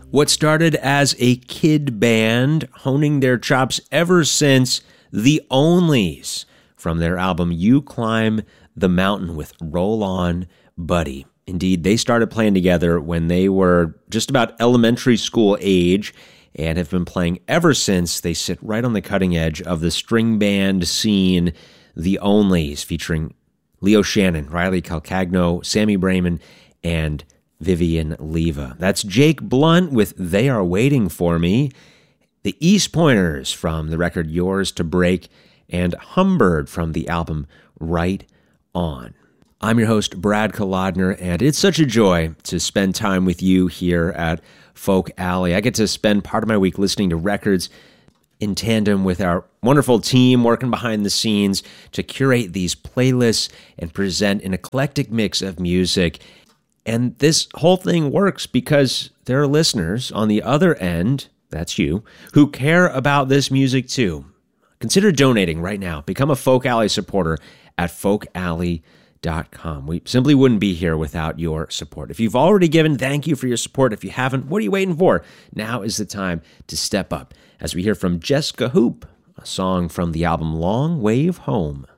What started as a kid band, honing their chops ever since, The Onlys, from their album You Climb the Mountain with Roll On Buddy. Indeed, they started playing together when they were just about elementary school age and have been playing ever since. They sit right on the cutting edge of the string band scene, The Onlys, featuring Leo Shannon, Riley Calcagno, Sammy Brayman, and Vivian Leva. That's Jake Blunt with They Are Waiting For Me, the East Pointers from the record Yours to Break, and Humbird from the album Right On. I'm your host, Brad Kolodner, and it's such a joy to spend time with you here at Folk Alley. I get to spend part of my week listening to records in tandem with our wonderful team working behind the scenes to curate these playlists and present an eclectic mix of music. And this whole thing works because there are listeners on the other end, that's you, who care about this music too. Consider donating right now. Become a Folk Alley supporter at folkalley.com. We simply wouldn't be here without your support. If you've already given, thank you for your support. If you haven't, what are you waiting for? Now is the time to step up as we hear from Jessica Hoop, a song from the album Long Wave Home.